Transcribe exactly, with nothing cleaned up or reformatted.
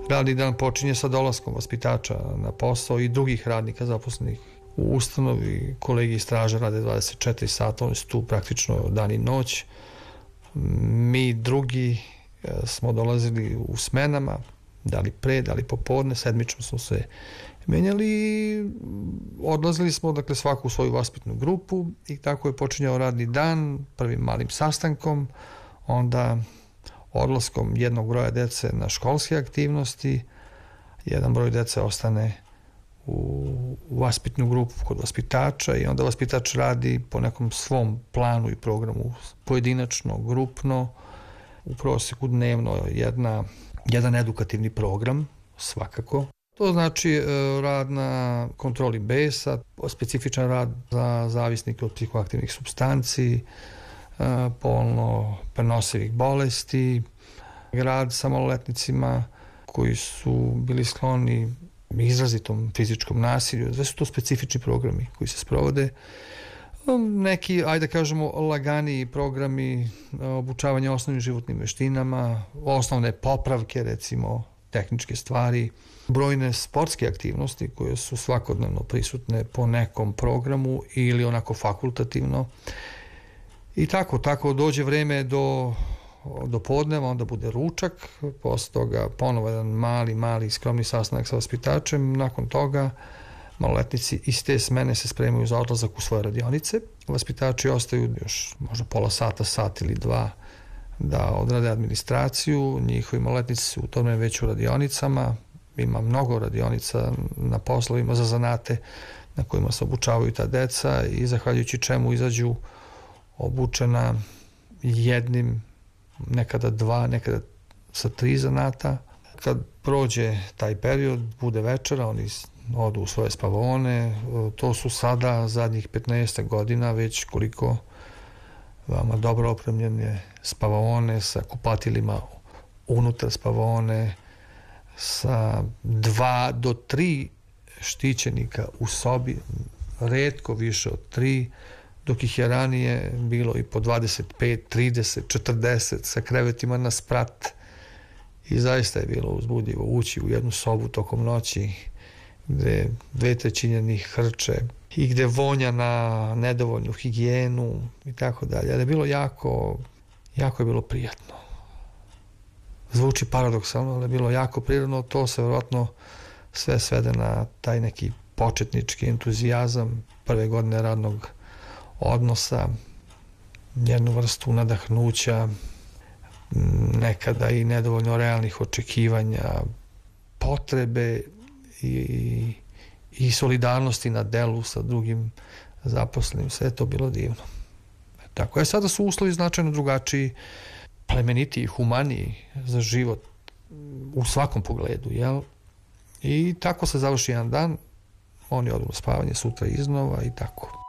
Radni dan počinje sa dolaskom vaspitača na posao i drugih radnika zaposlenih u ustanovi. Kolegi straže rade dvadeset četiri sata, oni su tu praktično dan i noć. Mi drugi smo dolazili u smenama, da li pre, da li popodne, sedmično smo se menjali i odlazili smo, dakle, svaku u svoju vaspitnu grupu i tako je počinjao radni dan prvim malim sastankom, onda odlaskom jednog broja dece na školske aktivnosti, jedan broj dece ostane u vaspitnu grupu kod vaspitača i onda vaspitač radi po nekom svom planu i programu, pojedinačno, grupno, u proseku dnevno jedna, jedan edukativni program, svakako. To znači rad na kontroli besa, specifičan rad za zavisnike od psihoaktivnih supstanci, polno prenosivih bolesti, rad sa maloletnicima koji su bili skloni izrazitom fizičkom nasilju. Sve su to specifični programi koji se sprovode. Neki, ajde kažemo, laganiji programi obučavanja osnovnim životnim veštinama, osnovne popravke, recimo tehničke stvari, brojne sportske aktivnosti koje su svakodnevno prisutne po nekom programu ili onako fakultativno. I tako, tako dođe vreme do, do podneva, onda bude ručak, posle toga ponovo jedan mali, mali skromni sastanak sa vaspitačem, nakon toga maloletnici iz te smene se spremaju za odlazak u svoje radionice. Vaspitači ostaju još možda pola sata, sat ili dva da odrade administraciju, njihovi maloletnici su u tome već u radionicama, ima mnogo radionica na poslovima za zanate na kojima se obučavaju ta deca i zahvaljujući čemu izađu obučena jednim, nekada dva, nekada sa tri zanata. Kad prođe taj period, bude večera, oni odu u svoje spavaone. To su sada zadnjih petnaest godina već koliko veoma dobro opremljene spavaone sa kupatilima unutar spavaone, sa dva do tri štićenika u sobi, retko više od tri, dok ih je ranije bilo i po dvadeset pet, trideset, četrdeset sa krevetima na sprat i zaista je bilo uzbudljivo ući u jednu sobu tokom noći gde dve trećine njih hrče i gde vonja na nedovoljnu higijenu i tako dalje. Ali je bilo jako, jako je bilo prijatno. Zvuči paradoksalno, ali je bilo jako prirodno. To se vjerojatno sve svede na taj neki početnički entuzijazam prve godine radnog odnosa, jednu vrstu nadahnuća, nekada i nedovoljno realnih očekivanja, potrebe i, i solidarnosti na delu sa drugim zaposlenim. Sve je to bilo divno. Tako je, sada su uslovi značajno drugačiji, plemenitiji, humaniji za život u svakom pogledu, jel? I tako se završi jedan dan, oni odu na spavanje, sutra iznova i tako.